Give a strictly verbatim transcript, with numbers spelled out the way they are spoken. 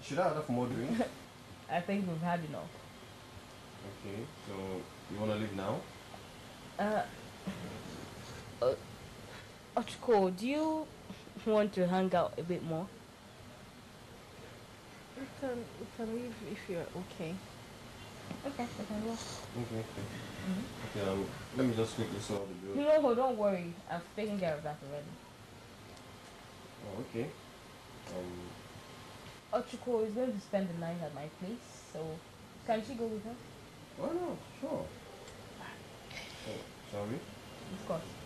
Should I order for more drinks? I think we've had enough. Okay, so you wanna leave now? Uh, uh Ochko, do you want to hang out a bit more? We can we can leave if you're okay. Okay, we can go. Okay, okay. Mm-hmm. Okay, um, let me just quickly sort the bill. No, don't worry. I've taken care of that already. Oh, okay. Um, Ochiko is going to spend the night at my place, so can she go with us? why not? Sure. Oh, sorry. Of course.